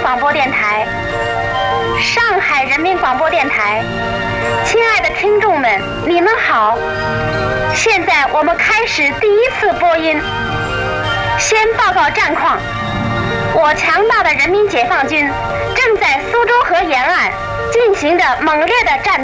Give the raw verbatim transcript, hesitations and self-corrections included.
广播电台，上海人民广播电台，亲爱的听众们，你们好！现在我们开始第一次播音。先报告战况，我强大的人民解放军正在苏州河沿岸进行着猛烈的战